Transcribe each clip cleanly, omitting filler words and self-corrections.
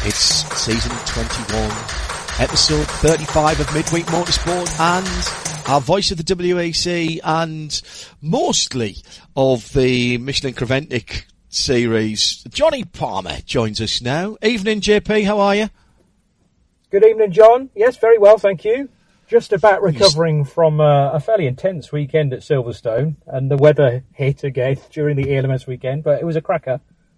It's season 21, episode 35 of Midweek Motorsport, and our voice of the WEC and mostly of the Michelin Creventic series. Johnny Palmer joins us now. Evening, JP, how are you? Good evening, John. Yes, very well, thank you. Just about recovering from a fairly intense weekend at Silverstone, and the weather hit again during the ELMS weekend, but it was a cracker.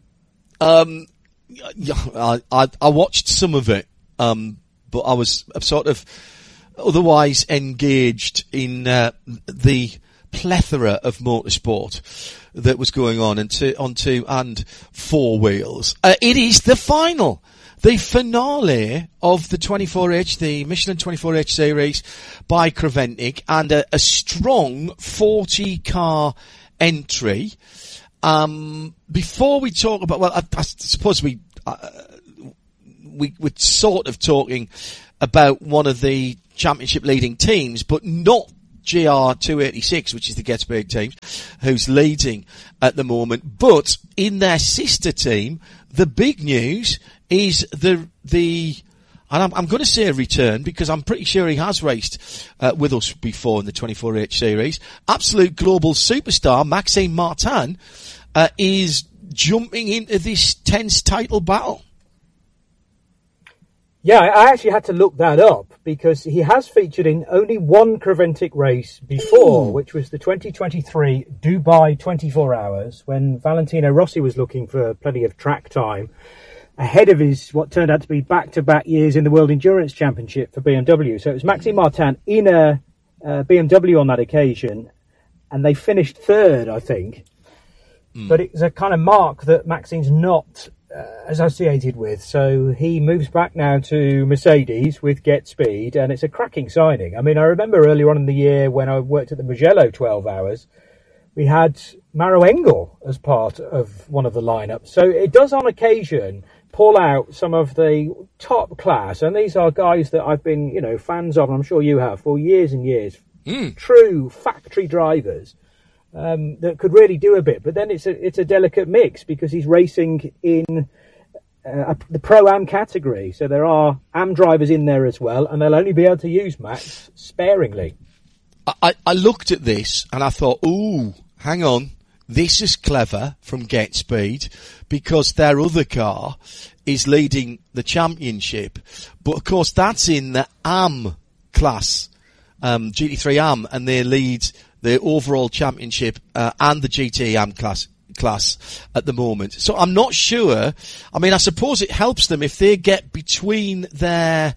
I watched some of it, but I was sort of otherwise engaged in the plethora of motorsport that was going on on two and four wheels. It is the final. The finale of the 24H, the Michelin 24H series by Creventic, and a strong 40-car entry. Before we talk about, well, I suppose we're sort of talking about one of the championship leading teams, but not GR286, which is the Getspeed team, who's leading at the moment. But in their sister team, the big news is and I'm going to say a return because I'm pretty sure he has raced with us before in the 24H series. Absolute global superstar Maxime Martin is jumping into this tense title battle. Yeah, I actually had to look that up because he has featured in only one Creventic race before, which was the 2023 Dubai 24 Hours, when Valentino Rossi was looking for plenty of track time ahead of his what turned out to be back-to-back years in the World Endurance Championship for BMW. So it was Maxime Martin in a BMW on that occasion, and they finished third, I think. But it's a kind of mark that Maxime's not associated with. So he moves back now to Mercedes with Getspeed, and it's a cracking signing. I mean, I remember earlier on in the year when I worked at the Mugello 12 Hours, we had Maro Engel as part of one of the lineups. So it does on occasion pull out some of the top class, and these are guys that I've been, fans of, and I'm sure you have, for years and years. True factory drivers. That could really do a bit, but then it's a delicate mix because he's racing in the Pro-Am category, so there are Am drivers in there as well, and they'll only be able to use Max sparingly. I looked at this and I thought, ooh, hang on, this is clever from Getspeed because their other car is leading the championship, but of course that's in the Am class, GT3 Am, and they lead the overall championship and the GT Am class at the moment. So I'm not sure. I mean, I suppose it helps them if they get between their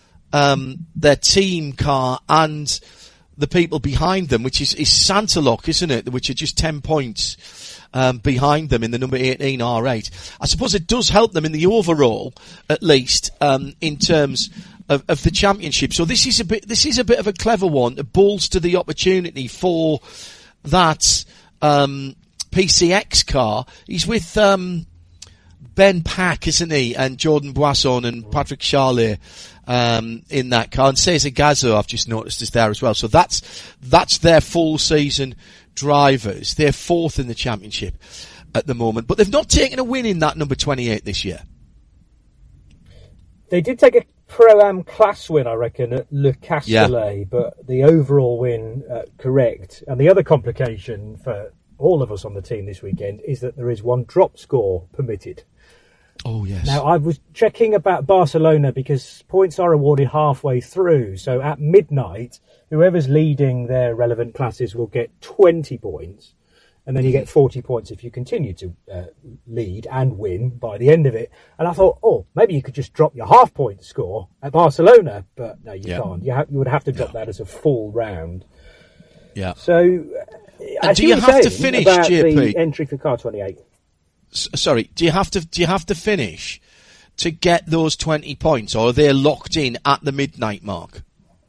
team car and the people behind them, which is Santalock, isn't it? Which are just 10 points behind them in the number 18 R8. I suppose it does help them in the overall, at least, in terms of the championship. So this is a bit of a clever one to bolster the opportunity for that PCX car. He's with Ben Pack, isn't he, and Jordan Boisson and Patrick Charlet in that car, and Cesar Gazzo I've just noticed is there as well. So that's their full season drivers. They're fourth in the championship at the moment, but they've not taken a win in that number 28 this year. They did take a Pro-Am class win, I reckon, at Le Castellet, but the overall win, correct. And the other complication for all of us on the team this weekend is that there is one drop score permitted. Oh, yes. Now, I was checking about Barcelona because points are awarded halfway through. So at midnight, whoever's leading their relevant classes will get 20 points. And then you get 40 points if you continue to lead and win by the end of it. And I thought, maybe you could just drop your half-point score at Barcelona. But no, you can't. You would have to drop that as a full round. Yeah. So, do you have to finish, about JP? The entry for car 28. Sorry, do you have to finish to get those 20 points, or are they locked in at the midnight mark?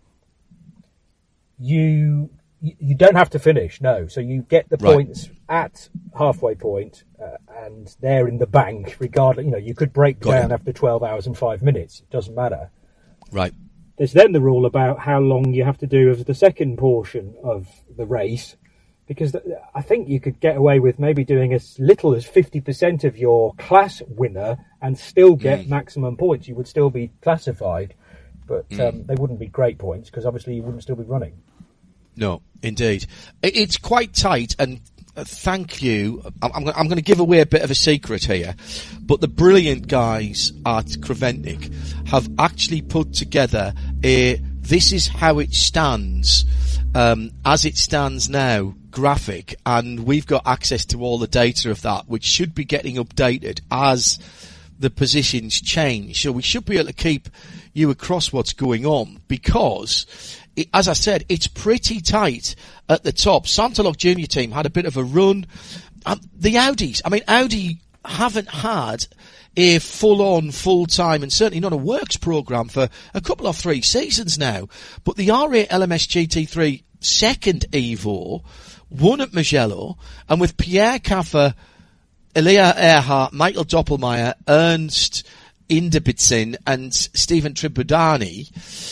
You don't have to finish, no. So you get the points at halfway point, and they're in the bank regardless. You could break down after 12 hours and 5 minutes. It doesn't matter. Right. There's then the rule about how long you have to do as the second portion of the race, because I think you could get away with maybe doing as little as 50% of your class winner and still get maximum points. You would still be classified, but they wouldn't be great points because obviously you wouldn't still be running. No, indeed. It's quite tight, and thank you. I'm going to give away a bit of a secret here, but the brilliant guys at Creventic have actually put together this is how it stands, as it stands now, graphic, and we've got access to all the data of that, which should be getting updated as the positions change. So we should be able to keep you across what's going on, because as I said, it's pretty tight at the top. Santalok Junior Team had a bit of a run. The Audis, Audi haven't had a full-on, full-time, and certainly not a works programme for a couple of 3 seasons now. But the R8 LMS GT3 second Evo won at Mugello, and with Pierre Caffer, Elia Earhart, Michael Doppelmayr, Ernst Inderbitzin, and Stephen Tribadini,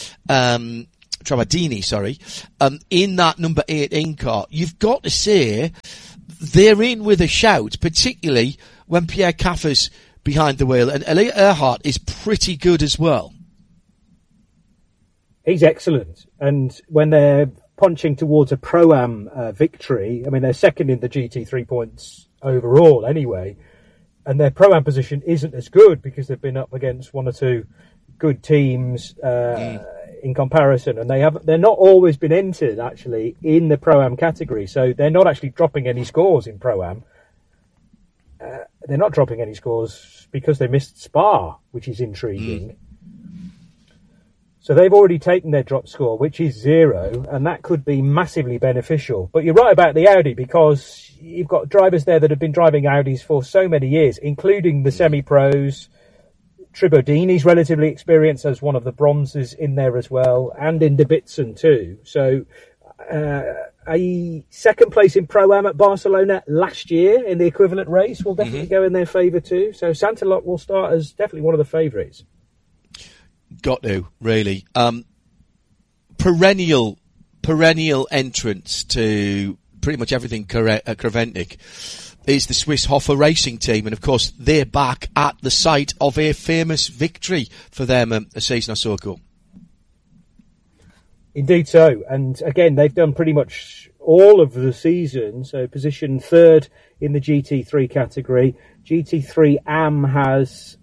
in that number 18 car, you've got to say they're in with a shout, particularly when Pierre Caffer's behind the wheel, and Elia Earhart is pretty good as well. He's excellent, and when they're punching towards a Pro-Am victory, they're second in the GT3 points overall anyway, and their Pro-Am position isn't as good because they've been up against 1 or 2 good teams in comparison, and they're not always been entered actually in the Pro-Am category, so they're not actually dropping any scores in Pro-Am. They're not dropping any scores because they missed Spa, which is intriguing. So they've already taken their drop score, which is 0, and that could be massively beneficial. But you're right about the Audi, because you've got drivers there that have been driving Audis for so many years, including the semi-pros. Tribodini's relatively experienced as one of the bronzes in there as well, and in Debitson too. So a second place in Pro-Am at Barcelona last year in the equivalent race will definitely go in their favour too. So Santalok will start as definitely one of the favourites. Got to, really. Perennial entrance to pretty much everything Creventic is the Swiss Hoffa Racing Team, and of course they're back at the site of a famous victory for them a season or so ago. Indeed so, and again they've done pretty much all of the season, so position 3rd in the GT3 category. GT3 AM has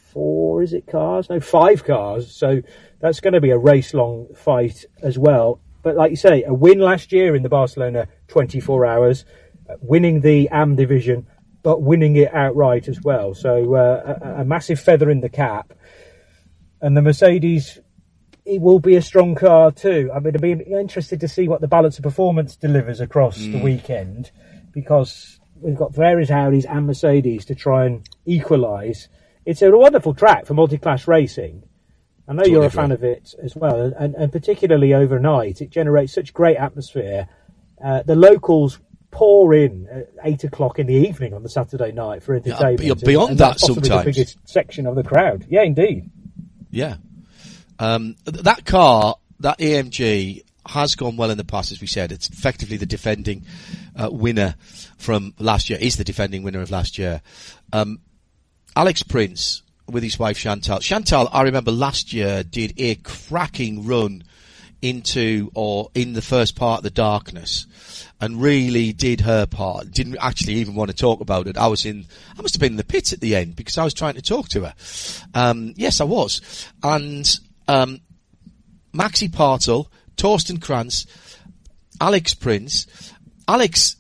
5 cars, so that's going to be a race-long fight as well. But like you say, a win last year in the Barcelona 24 hours, winning the AM division, but winning it outright as well. So a massive feather in the cap. And the Mercedes, it will be a strong car too. I'd be interested to see what the balance of performance delivers across the weekend, because we've got various Audis and Mercedes to try and equalise. It's a wonderful track for multi-class racing. I know you're a fan of it as well, and particularly overnight. It generates such great atmosphere. The locals pour in at 8 o'clock in the evening on the Saturday night for entertainment. You're beyond that sometimes. The biggest section of the crowd. Yeah, indeed. Yeah. That car, that AMG, has gone well in the past, as we said. It's effectively the defending winner from last year, is the defending winner of last year. Alex Prince with his wife Chantal. Chantal, I remember last year, did a cracking run in the first part of the darkness and really did her part. Didn't actually even want to talk about it. I must have been in the pits at the end because I was trying to talk to her. Yes, I was. And Maxi Partel, Torsten Krantz, Alex Prince. Alex,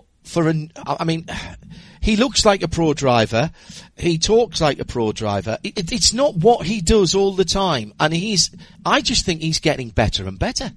he looks like a pro driver. He talks like a pro driver. It's not what he does all the time. And I just think he's getting better and better.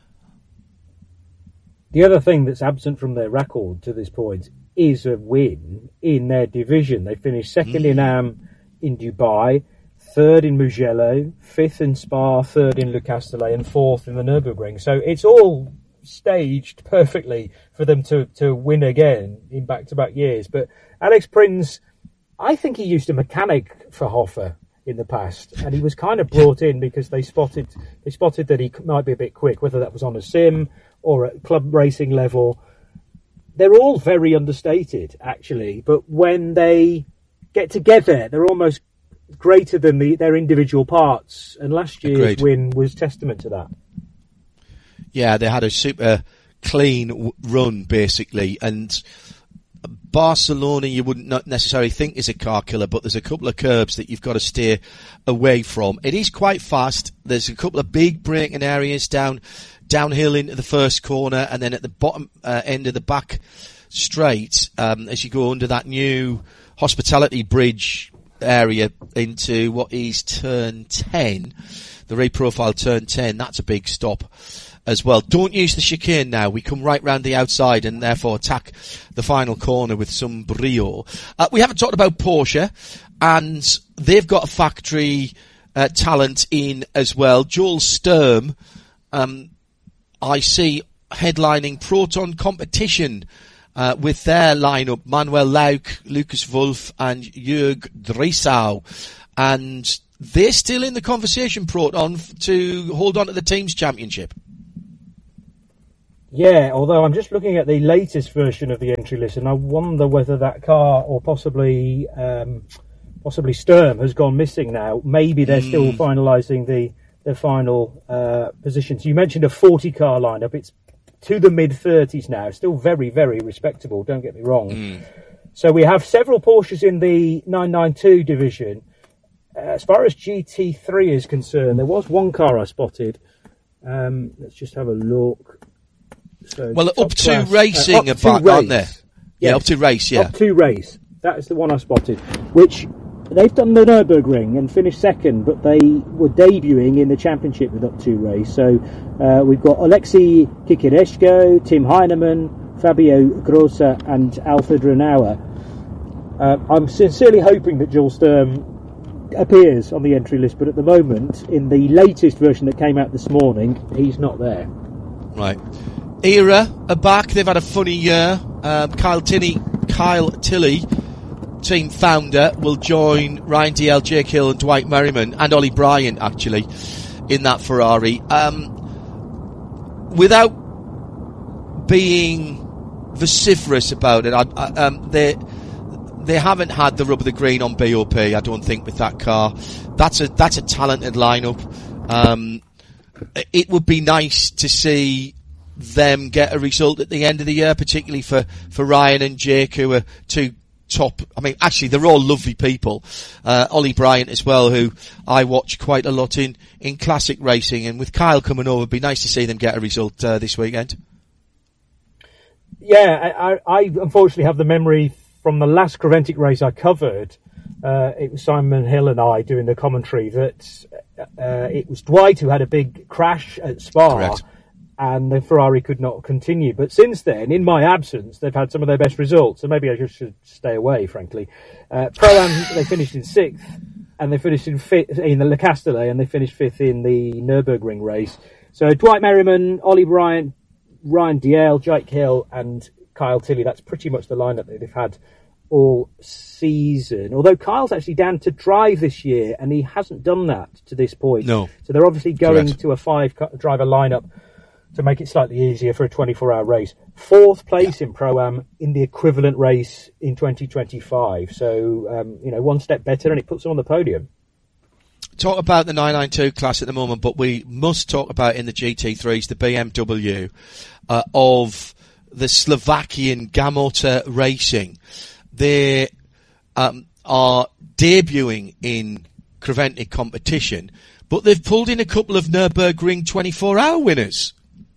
The other thing that's absent from their record to this point is a win in their division. They finished second in AM in Dubai, third in Mugello, fifth in Spa, third in Le Castellet, and fourth in the Nürburgring. So it's all staged perfectly for them to win again in back-to-back years. But Alex Prinz, I think he used a mechanic for Hoffa in the past, and he was kind of brought in because they spotted that he might be a bit quick, whether that was on a sim or at club racing level. they're all very understated, actually. But when they get together, they're almost greater than their individual parts. And last year's win was testament to that. Yeah, they had a super clean run, basically. And Barcelona, you wouldn't not necessarily think is a car killer, but there's a couple of curbs that you've got to steer away from. It is quite fast. There's a couple of big braking areas downhill into the first corner, and then at the bottom end of the back straight, as you go under that new Hospitality Bridge area into what is turn 10, the reprofile turn 10, that's a big stop as well. Don't use the chicane now. We come right round the outside and therefore attack the final corner with some brio. We haven't talked about Porsche, and they've got a factory talent in as well. Joel Sturm, I see headlining Proton Competition with their lineup, Manuel Lauck, Lucas Wolf and Jörg Dreisau. And they're still in the conversation, Proton, to hold on to the team's championship. Yeah, although I'm just looking at the latest version of the entry list, and I wonder whether that car, or possibly Sturm, has gone missing now. Maybe they're still finalising the final positions. You mentioned a 40-car lineup. It's to the mid-30s now. Still very, very respectable, don't get me wrong. So we have several Porsches in the 992 division. As far as GT3 is concerned, there was one car I spotted. Let's just have a look. So well, Up to Racing are back, aren't they? Yeah, Up to Race, yeah. Up to Race. That is the one I spotted, which they've done the Nürburgring and finished second, but they were debuting in the championship with Up to Race. So we've got Alexei Kikireshko, Tim Heinemann, Fabio Grossa and Alfred Renauer. I'm sincerely hoping that Joel Sturm appears on the entry list, but at the moment, in the latest version that came out this morning, he's not there. Right. ERA are back. They've had a funny year. Kyle Tilley, team founder, will join Ryan DL, Jake Hill and Dwight Merriman and Ollie Bryant, actually, in that Ferrari. Without being vociferous about it, they haven't had the rub of the green on BOP, I don't think, with that car. That's a talented lineup. It would be nice to see them get a result at the end of the year, particularly for Ryan and Jake, who are two top. I mean, actually, they're all lovely people. Ollie Bryant as well, who I watch quite a lot in classic racing, and with Kyle coming over, it'd be nice to see them get a result this weekend. Yeah, I unfortunately have the memory from the last Creventic race I covered. It was Simon Hill and I doing the commentary that it was Dwight who had a big crash at Spa. Correct. And the Ferrari could not continue. But since then, in my absence, they've had some of their best results. So maybe I just should stay away, frankly. Pro-Am, they finished in 6th, and they finished in 5th in the Le Castellet, and they finished 5th in the Nürburgring race. So Dwight Merriman, Ollie Bryant, Ryan DL, Jake Hill, and Kyle Tilley. That's pretty much the lineup that they've had all season. Although Kyle's actually down to drive this year, and he hasn't done that to this point. No. So they're obviously going Correct. to a 5-driver lineup to make it slightly easier for a 24-hour race. 4th place in Pro-Am in the equivalent race in 2025. So, one step better, and it puts them on the podium. Talk about the 992 class at the moment, but we must talk about in the GT3s, the BMW of the Slovakian Gamota Racing. They are debuting in Creventic competition, but they've pulled in a couple of Nürburgring 24-hour winners.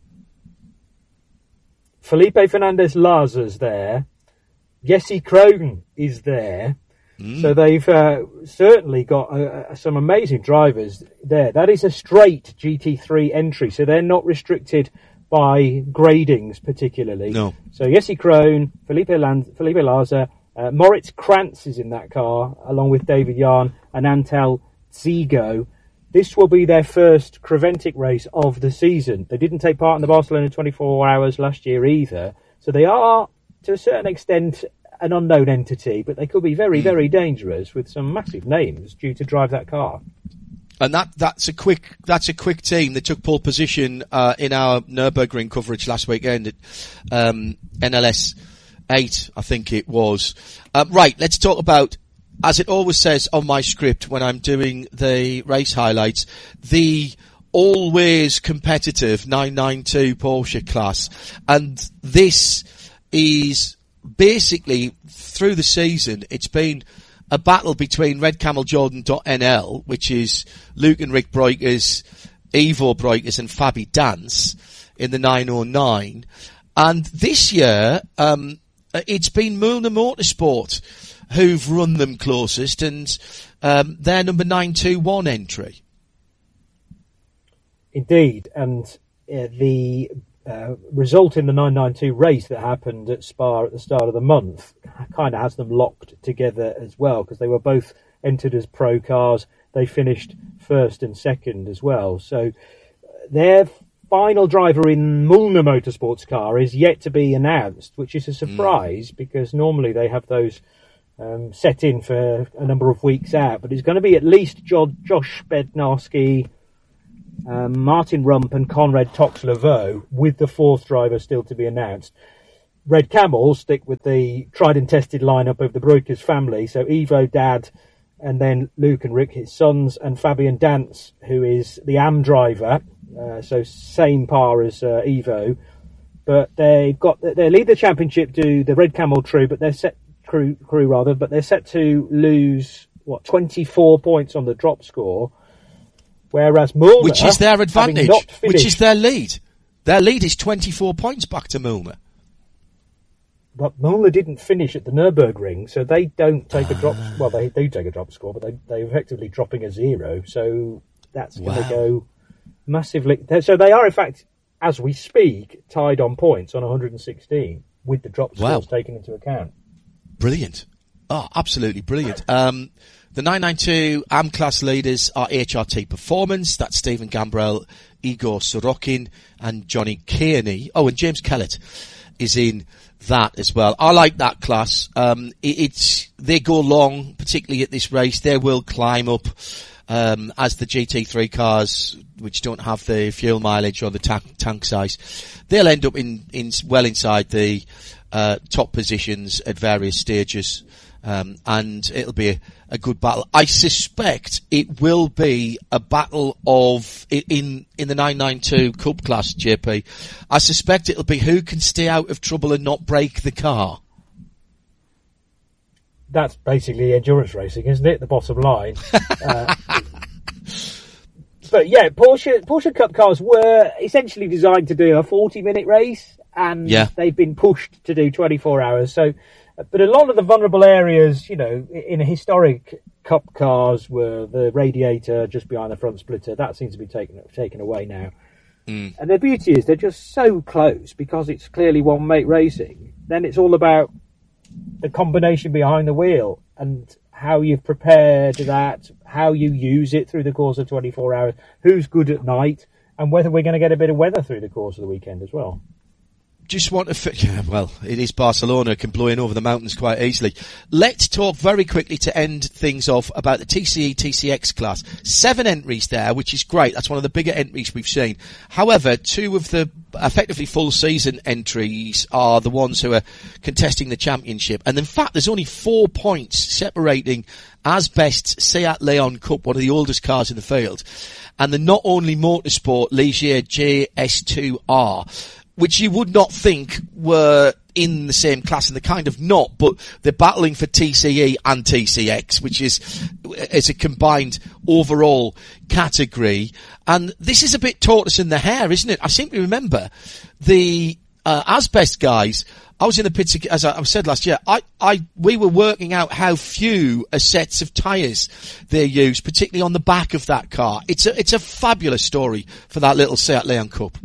Felipe Fernandez-Lazar's there. Jesse Krogen is there. So they've certainly got some amazing drivers there. That is a straight GT3 entry, so they're not restricted by gradings particularly. No. So Jesse Krohn, Felipe Lazar, Moritz Krantz is in that car, along with David Yarn and Antal Zigo. This will be their first Creventic race of the season. They didn't take part in the Barcelona 24 hours last year either. So they are, to a certain extent, an unknown entity, but they could be very, very dangerous with some massive names due to drive that car. And that's a quick team. They took pole position in our Nürburgring coverage last weekend at NLS 8, I think it was. Right, let's talk about, as it always says on my script when I'm doing the race highlights, the always competitive 992 Porsche class. And this is basically, through the season, it's been a battle between Red Camel Jordan.nl, which is Luke and Rick Breukers, Ivo Breukers and Fabi Dance in the 909. And this year, it's been Mühlner Motorsport who've run them closest, and their number 921 entry. Indeed, and the result in the 992 race that happened at Spa at the start of the month kind of has them locked together as well, because they were both entered as pro cars. They finished first and second as well. So their final driver in Mühlner Motorsport's car is yet to be announced, which is a surprise because normally they have those set in for a number of weeks out. But it's going to be at least Josh Bednarski, Martin Rump and Conrad Tox-Lavaux, with the fourth driver still to be announced. Red Camel stick with the tried and tested lineup of the Breukers family, so Ivo, Dad, and then Luke and Rick, his sons, and Fabian Dance, who is the AM driver, so same par as Ivo. But they've got they lead the championship to the Red Camel crew, but they're set but they're set to lose 24 points on the drop score. Whereas Mühlner, which is their advantage, which is their lead. Their lead is 24 points back to Mühlner. But Mühlner didn't finish at the Nürburgring, so they don't take a drop. Well, they do take a drop score, but they're effectively dropping a 0. So that's going to go massively. So they are, in fact, as we speak, tied on points on 116 with the drop scores taken into account. Brilliant. Oh, absolutely brilliant. The 992 AM class leaders are HRT Performance. That's Stephen Gambrell, Igor Sorokin, and Johnny Kearney. Oh, and James Kellett is in that as well. I like that class. They go long, particularly at this race. They will climb up, as the GT3 cars, which don't have the fuel mileage or the tank size, they'll end up in well inside the top positions at various stages. And it'll be a good battle. I suspect it will be a battle of, in the 992 Cup class, JP, I suspect it'll be who can stay out of trouble and not break the car. That's basically endurance racing, isn't it? The bottom line. But yeah, Porsche Cup cars were essentially designed to do a 40-minute race, and they've been pushed to do 24 hours. So, but a lot of the vulnerable areas, in a historic Cup cars were the radiator just behind the front splitter. That seems to be taken away now. And the beauty is they're just so close because it's clearly one-mate racing. Then it's all about the combination behind the wheel and how you've prepared that, how you use it through the course of 24 hours, who's good at night, and whether we're going to get a bit of weather through the course of the weekend as well. Just want to, it is Barcelona, it can blow in over the mountains quite easily. Let's talk very quickly to end things off about the TCE TCX class. 7 entries there, which is great. That's one of the bigger entries we've seen. However, 2 of the effectively full season entries are the ones who are contesting the championship. And in fact, there's only 4 points separating Asbest's Seat Leon Cup, one of the oldest cars in the field, and the Not Only Motorsport Ligier JS2R, which you would not think were in the same class, and they're kind of not, but they're battling for TCE and TCX, which is a combined overall category. And this is a bit tortoise in the hare, isn't it? I seem to remember the Asbest guys. I was in the pits, as I said last year, we were working out how few sets of tyres they use, particularly on the back of that car. It's a fabulous story for that little Seat Leon Cup.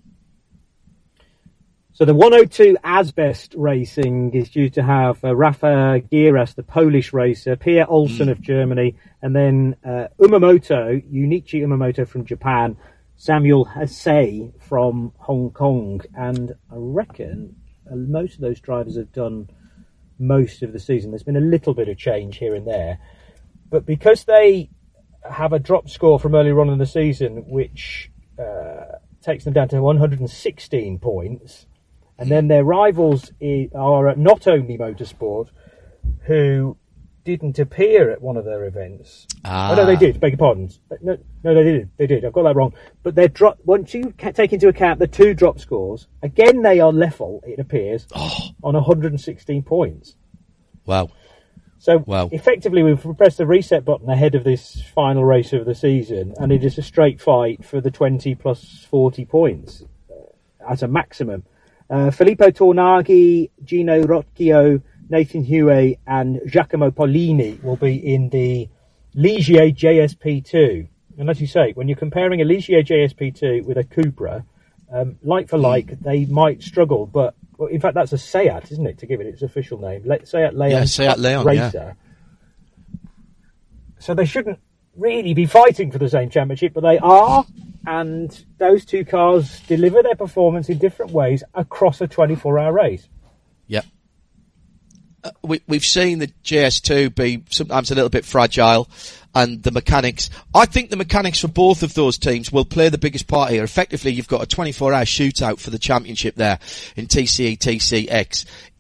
So the 102 Asbest Racing is due to have Rafa Gieras, the Polish racer, Pierre Olsen of Germany, and then Unichi Umamoto from Japan, Samuel Hasei from Hong Kong. And I reckon most of those drivers have done most of the season. There's been a little bit of change here and there. But because they have a drop score from earlier on in the season, which takes them down to 116 points. And then their rivals are Not Only Motorsport, who didn't appear at one of their events. Oh, no, they did. Beg your pardon. No, they did. They did. I've got that wrong. But their once you take into account the 2 drop scores, again they are level. It appears on 116 points. Wow. So effectively, we've pressed the reset button ahead of this final race of the season, and it is a straight fight for the 20 plus 40 points as a maximum. Filippo Tornaghi, Gino Rocchio, Nathan Huey and Giacomo Polini will be in the Ligier JSP2. And as you say, when you're comparing a Ligier JSP2 with a Cupra, like for like, they might struggle. But in fact, that's a Seat, isn't it, to give it its official name? Seat Leon, Seat Leon Racer. Yeah. So they shouldn't really be fighting for the same championship, but they are. And those 2 cars deliver their performance in different ways across a 24-hour race. Yep. We've seen the JS2 be sometimes a little bit fragile, and the mechanics. I think the mechanics for both of those teams will play the biggest part here. Effectively, you've got a 24-hour shootout for the championship there in TCE, TCX.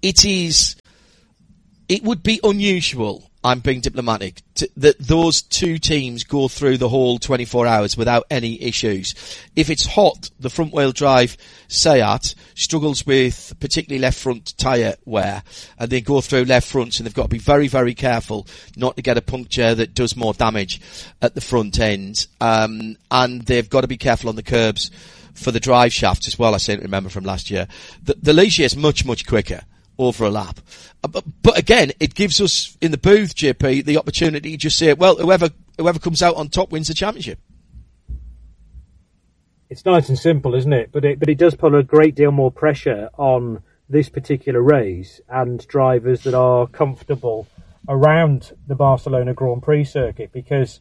It would be unusual, I'm being diplomatic, that those 2 teams go through the whole 24 hours without any issues. If it's hot, the front-wheel drive Seat struggles with particularly left front tyre wear, and they go through left fronts, and they've got to be very, very careful not to get a puncture that does more damage at the front end. And they've got to be careful on the curbs for the drive shafts as well, I seem to remember from last year. The Ligier is much, much quicker over a lap. But again, it gives us in the booth, JP, the opportunity to just say, well, whoever comes out on top wins the championship. It's nice and simple, isn't it? But it does put a great deal more pressure on this particular race and drivers that are comfortable around the Barcelona Grand Prix circuit, because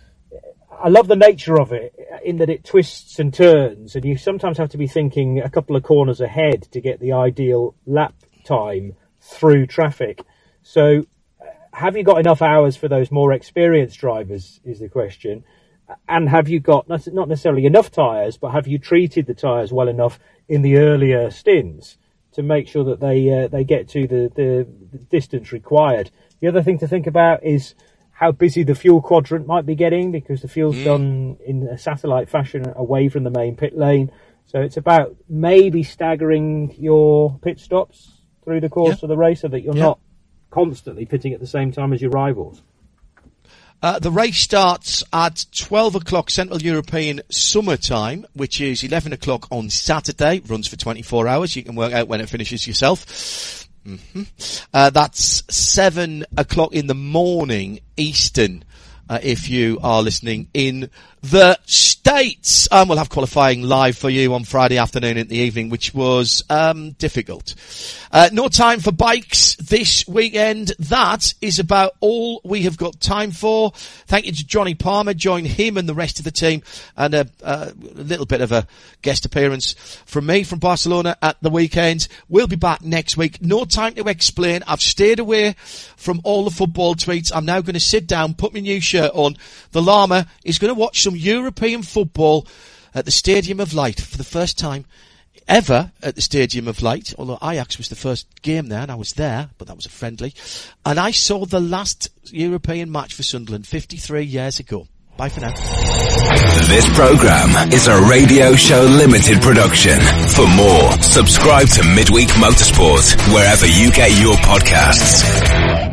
I love the nature of it in that it twists and turns, and you sometimes have to be thinking a couple of corners ahead to get the ideal lap time through traffic. So have you got enough hours for those more experienced drivers is the question, and have you got not necessarily enough tyres, but have you treated the tyres well enough in the earlier stints to make sure that they get to the distance required. The other thing to think about is how busy the fuel quadrant might be getting, because the fuel's done in a satellite fashion away from the main pit lane. So it's about maybe staggering your pit stops through the course of the race so that you're not constantly pitting at the same time as your rivals. The race starts at 12 o'clock Central European Summer Time, which is 11 o'clock on Saturday. Runs for 24 hours. You can work out when it finishes yourself. That's 7 o'clock in the morning Eastern, if you are listening in the States. We'll have qualifying live for you on Friday afternoon in the evening, which was difficult. No time for bikes this weekend. That is about all we have got time for. Thank you to Johnny Palmer. Join him and the rest of the team, and a little bit of a guest appearance from me from Barcelona at the weekend. We'll be back next week. No time to explain. I've stayed away from all the football tweets. I'm now going to sit down, put my new shirt on. The llama is going to watch some European football at the Stadium of Light for the first time ever at the Stadium of Light, although Ajax was the first game there and I was there, but that was a friendly. And I saw the last European match for Sunderland 53 years ago. Bye for now. This program is a Radio Show Limited production. For more, subscribe to Midweek Motorsport wherever you get your podcasts.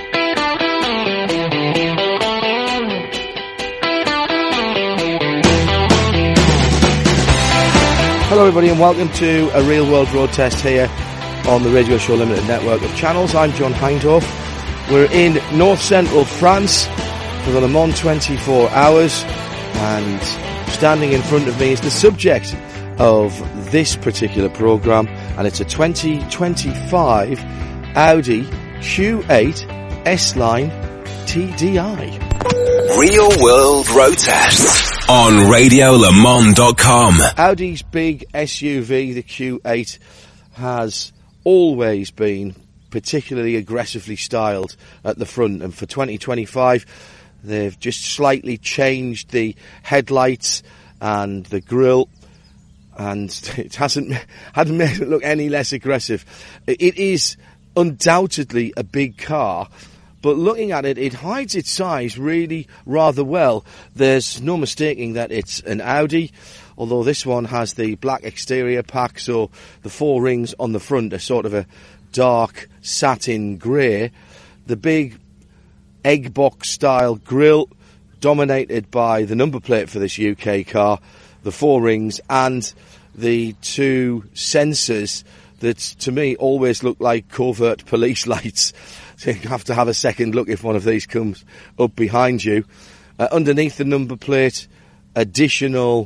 Hello everybody and welcome to a Real World Road Test here on the Radio Show Limited network of channels. I'm John Hindhaugh. We're in north central France for the Le Mans 24 hours, and standing in front of me is the subject of this particular programme, and it's a 2025 Audi Q8 S-Line TDI. Real World Road Tests on RadioLeMans.com. Audi's big SUV, the Q8, has always been particularly aggressively styled at the front, and for 2025 They've just slightly changed the headlights and the grille, and it hadn't made it look any less aggressive. It is undoubtedly a big car, but looking at it, it hides its size really rather well. There's no mistaking that it's an Audi, although this one has the black exterior pack, so the four rings on the front are sort of a dark satin grey. The big egg box style grille dominated by the number plate for this UK car, the four rings, and the two sensors that to me always look like covert police lights. So you have to have a second look if one of these comes up behind you. Underneath the number plate, additional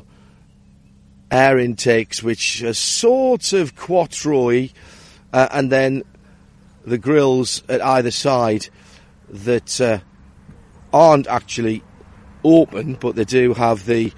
air intakes which are sort of quattro-y, and then the grills at either side that aren't actually open, but they do have the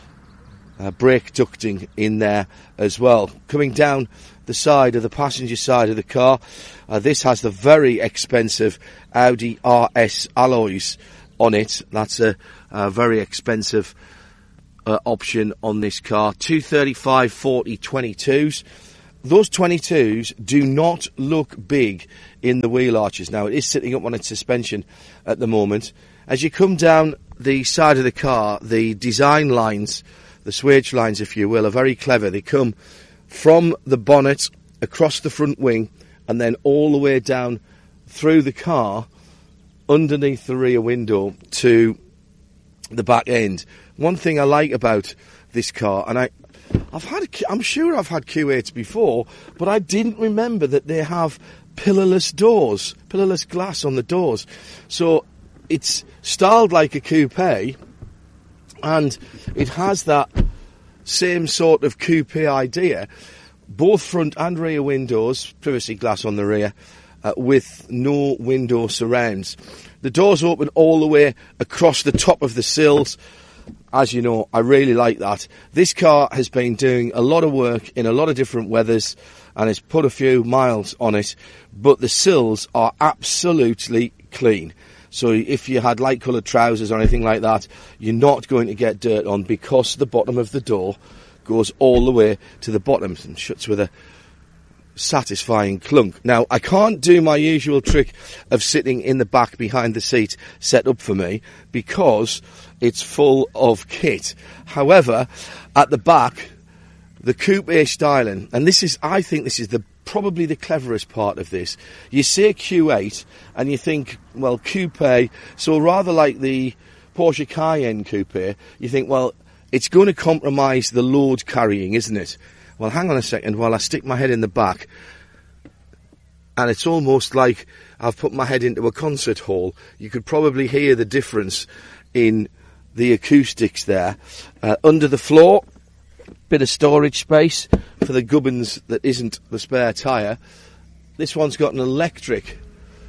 brake ducting in there as well. Coming down the side of the passenger side of the car, this has the very expensive Audi RS alloys on it. That's a very expensive option on this car. 235/40 22s. Those 22s do not look big in the wheel arches. Now, it is sitting up on its suspension at the moment. As you come down the side of the car, the design lines, the swage lines, if you will, are very clever. They come from the bonnet, across the front wing, and then all the way down through the car, underneath the rear window to the back end. One thing I like about this car, and I'm sure I've had Q8s before, but I didn't remember that they have pillarless doors, pillarless glass on the doors. So it's styled like a coupe, and it has that same sort of coupe idea. Both front and rear windows, privacy glass on the rear, with no window surrounds. The doors open all the way across the top of the sills. As you know, I really like that. This car has been doing a lot of work in a lot of different weathers and has put a few miles on it, but the sills are absolutely clean. So if you had light coloured trousers or anything like that, you're not going to get dirt on, because the bottom of the door goes all the way to the bottom and shuts with a satisfying clunk. Now, I can't do my usual trick of sitting in the back behind the seat set up for me, because it's full of kit. However, at the back, the coupe styling, and I think this is probably the cleverest part of this. You say Q8 and you think, well, coupe, so rather like the Porsche Cayenne coupe, you think, well, it's going to compromise the load carrying, isn't it? Well, hang on a second while I stick my head in the back, and it's almost like I've put my head into a concert hall. You could probably hear the difference in the acoustics there. Under the floor, bit of storage space for the gubbins that isn't the spare tyre. This one's got an electric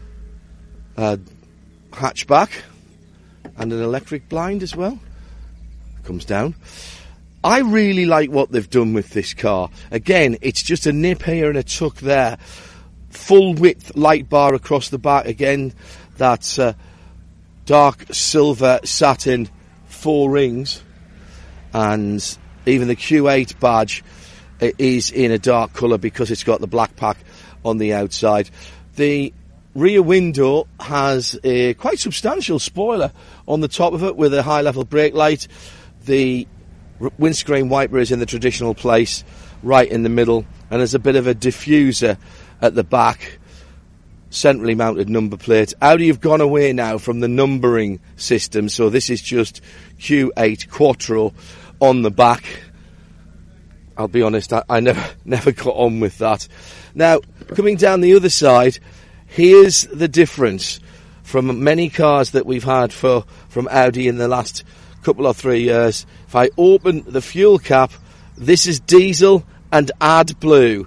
hatchback and an electric blind as well. Comes down. I really like what they've done with this car. Again, it's just a nip here and a tuck there. Full width light bar across the back. Again, that's dark silver satin, 4 rings, and even the Q8 badge is in a dark colour because it's got the black pack on the outside. The rear window has a quite substantial spoiler on the top of it with a high level brake light. The windscreen wiper is in the traditional place, right in the middle, and there's a bit of a diffuser at the back. Centrally mounted number plate. Audi have gone away now from the numbering system, so this is just Q8 Quattro on the back. I'll be honest, I never got on with that. Now, coming down the other side, here's the difference from many cars that we've had from Audi in the last couple or 3 years. If I open the fuel cap, this is diesel and AdBlue.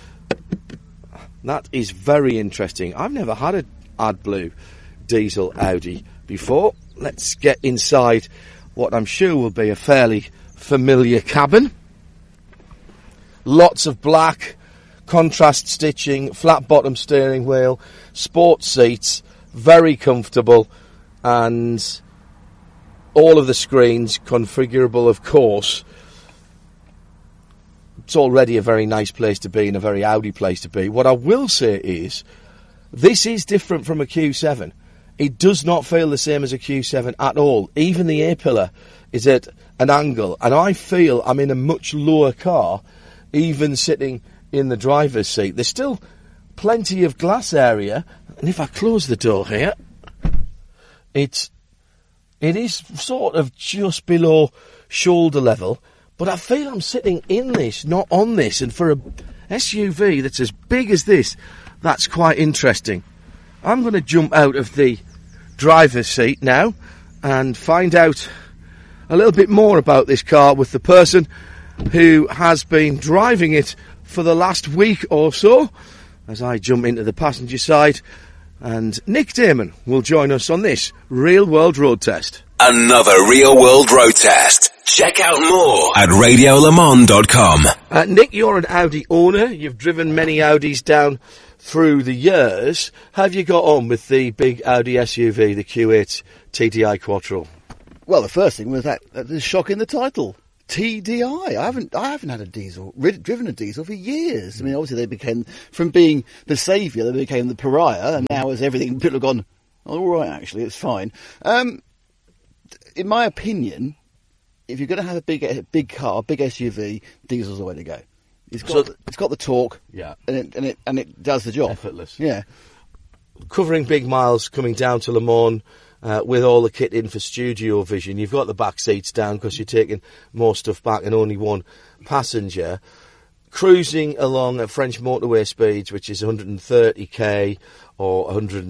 That is very interesting. I've never had an AdBlue diesel Audi before. Let's get inside what I'm sure will be a fairly familiar cabin. Lots of black, contrast stitching, flat bottom steering wheel, sports seats, very comfortable, and all of the screens configurable, of course. It's already a very nice place to be and a very Audi place to be. What I will say is, this is different from a Q7. It does not feel the same as a Q7 at all. Even the A-pillar is at an angle, and I feel I'm in a much lower car, even sitting in the driver's seat. There's still plenty of glass area, and if I close the door here, it is sort of just below shoulder level, but I feel I'm sitting in this, not on this, and for a SUV that's as big as this, that's quite interesting. I'm going to jump out of the driver's seat now and find out a little bit more about this car with the person who has been driving it for the last week or so, as I jump into the passenger side, and Nick Damon will join us on this Real World Road Test. Another Real World Road Test. Check out more at radiolemans.com. Nick, you're an Audi owner. You've driven many Audis down through the years. Have you got on with the big Audi SUV, the Q8 TDI Quattro? Well, the first thing was that the shock in the title. TDI. I haven't had a diesel, driven a diesel for years. I mean, obviously they became, from being the saviour, they became the pariah, and now as everything, people have gone, all right, actually, it's fine. In my opinion, if you're going to have a big car, big SUV, diesel's the way to go. It's got the torque, yeah, and it does the job. Effortless. Yeah. Covering big miles, coming down to Le Mans, with all the kit in for Studio Vision. You've got the back seats down because you're taking more stuff back and only one passenger. Cruising along at French motorway speeds, which is 130k or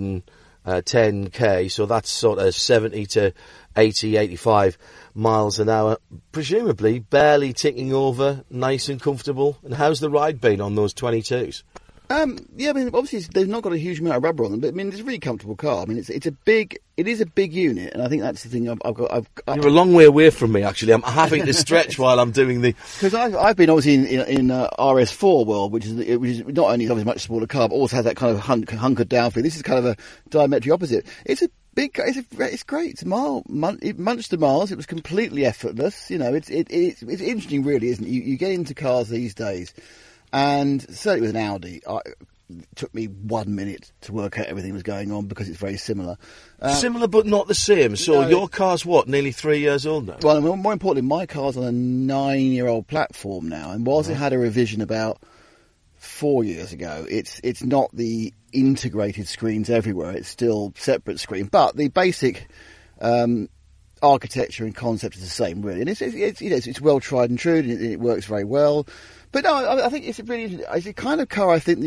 110k, so that's sort of 70 to 80, 85 miles an hour, presumably barely ticking over, nice and comfortable. And how's the ride been on those 22s? Yeah, I mean, obviously they've not got a huge amount of rubber on them, but I mean, it's a really comfortable car. I mean, it is a big unit, and I think that's the thing I've got. You're a long way away from me, actually. I'm having to stretch while I'm doing the. Because I've been obviously in RS4 world, which is not only obviously a much smaller car, but also has that kind of hunkered down feel. This is kind of a diametric opposite. It's a big. It's great. It's it munched the miles. It was completely effortless. You know, it's interesting, really, isn't it? You get into cars these days. And certainly with an Audi, it took me 1 minute to work out everything was going on because it's very similar. Similar but not the same. So your car's what, nearly 3 years old now? Well, more importantly, my car's on a 9-year-old platform now. And whilst it had a revision about 4 years ago, it's not the integrated screens everywhere. It's still separate screen. But the basic architecture and concept is the same, really. And it's well tried and true, and it works very well. But no, I think it's it's a kind of car. I think that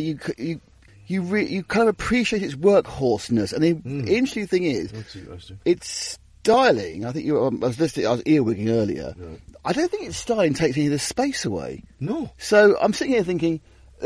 you kind of appreciate its workhorseness. And the interesting thing is, it's styling. I think I was earwigging earlier. Right. I don't think its styling takes any of the space away. No. So I'm sitting here thinking,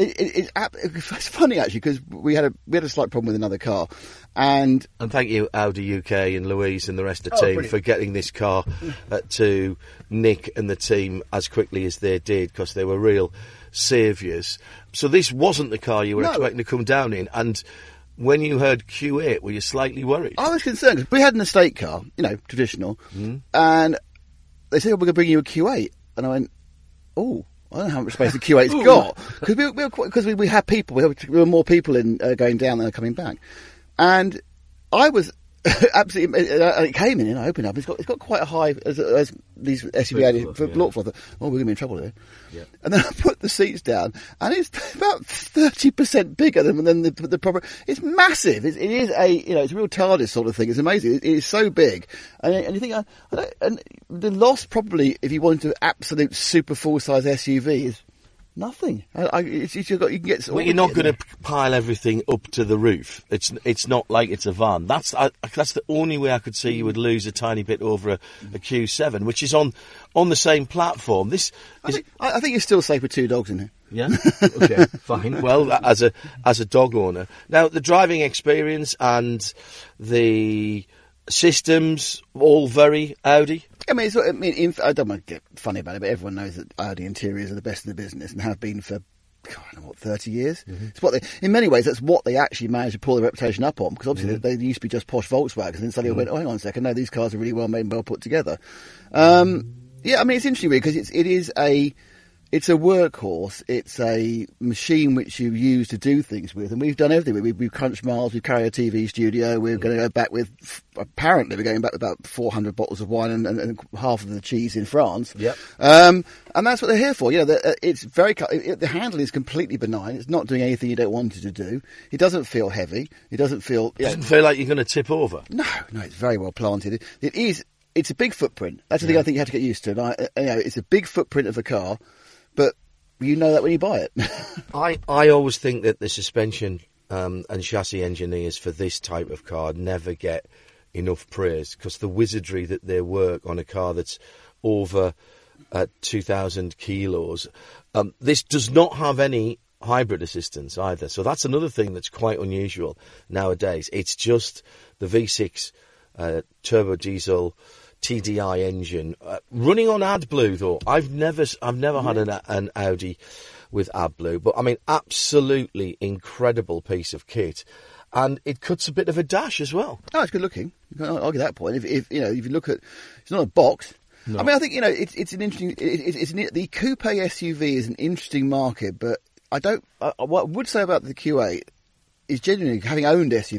it's funny actually, because we had a slight problem with another car, and thank you Audi UK and Louise and the rest of the team brilliant. for getting this car to Nick and the team as quickly as they did, because they were real saviours. So this wasn't the car you were expecting to come down in, and when you heard Q8, were you slightly worried? I was concerned because we had an estate car, traditional, and they said, we're going to bring you a Q8, and I went, oh, I don't know how much space the Q8's got, because we had people, there were more people in going down than coming back, and I was absolutely. It came in and I opened up. It's got quite a high as these SUV added for block floor. Oh, we're going to be in trouble here. Yeah. And then I put the seats down, and it's about 30% bigger than the proper. It's massive. It is it's a real TARDIS sort of thing. It's amazing. It is so big, and you think, and the loss probably, if you wanted to absolute super full size SUV, is nothing. You can get. Well, you're not going to pile everything up to the roof. It's not like it's a van. That's the only way I could see you would lose a tiny bit over a Q7, which is on the same platform. I think you're still safe with 2 dogs in here. Yeah. Okay. Fine. Well, as a dog owner, now the driving experience and the systems all very Audi. I don't want to get funny about it, but everyone knows that Audi interiors are the best in the business and have been for God, I don't know what, 30 years. It's what in many ways, that's what they actually managed to pull their reputation up on, because obviously they used to be just posh Volkswagens, and then suddenly went, oh, hang on a second, no, these cars are really well made and well put together. Yeah, I mean, it's interesting really, because it's a workhorse. It's a machine which you use to do things with, and we've done everything. We've crunched miles. We've carried a TV studio. We're going to go back with. Apparently, we're going back with about 400 bottles of wine and half of the cheese in France. Yep. And that's what they're here for. You know, it's very. The handle is completely benign. It's not doing anything you don't want it to do. It doesn't feel heavy. It doesn't feel. Doesn't feel like you're going to tip over. No, it's very well planted. It is. It's a big footprint. That's the thing I think you have to get used to. And it's a big footprint of the car. But you know that when you buy it. I always think that the suspension and chassis engineers for this type of car never get enough praise, because the wizardry that they work on a car that's over 2,000 kilos. This does not have any hybrid assistance either, so that's another thing that's quite unusual nowadays. It's just the V6 turbo diesel TDI engine running on AdBlue though. I've never had an Audi with AdBlue, but I mean, absolutely incredible piece of kit, and it cuts a bit of a dash as well. Oh, it's good looking. You can't argue that point. If you look at, it's not a box. No. I mean, I think it's an interesting. The coupe SUV is an interesting market, but what I would say about the Q8 is genuinely, having owned SUVs.